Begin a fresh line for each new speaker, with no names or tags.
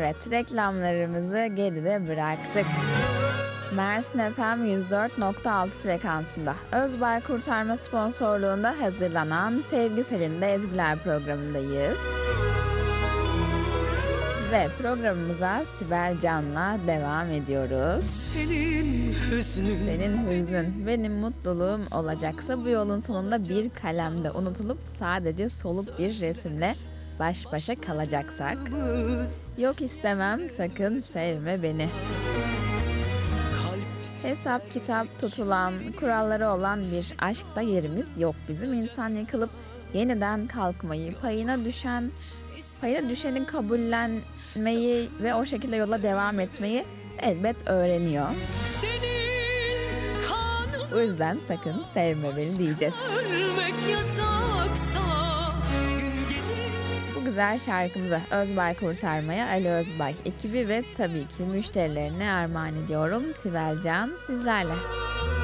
Evet, reklamlarımızı geride bıraktık. Mersin FM 104.6 frekansında Özbay Kurtarma sponsorluğunda hazırlanan Sevgi Selin'de Ezgiler programındayız. Ve programımıza Sibel Can'la devam ediyoruz. Senin hüznün benim mutluluğum olacaksa bu yolun sonunda bir kalemde unutulup sadece soluk bir resimle baş başa kalacaksak. Yok istemem sakın sevme beni. Hesap kitap tutulan, kuralları olan bir aşkta yerimiz yok bizim. İnsan yıkılıp yeniden kalkmayı, payına düşeni kabullenmeyi ve o şekilde yola devam etmeyi elbet öğreniyor. O yüzden sakın sevme beni diyeceğiz. Bu güzel şarkımıza Özbay Kurtarma'ya Ali Özbay ekibi ve tabii ki müşterilerine armağan ediyorum. Sibel Can sizlerle.